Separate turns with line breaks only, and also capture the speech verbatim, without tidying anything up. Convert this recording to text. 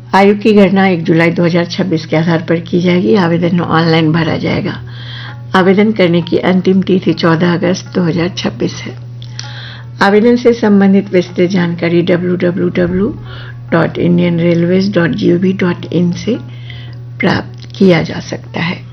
आयु की गणना एक जुलाई दो हज़ार छब्बीस के आधार पर की जाएगी। आवेदन ऑनलाइन भरा जाएगा। आवेदन करने की अंतिम तिथि चौदह अगस्त दो हज़ार छब्बीस है। आवेदन से संबंधित विस्तृत जानकारी W W W dot Indian railways dot G O V dot in से प्राप्त किया जा सकता है।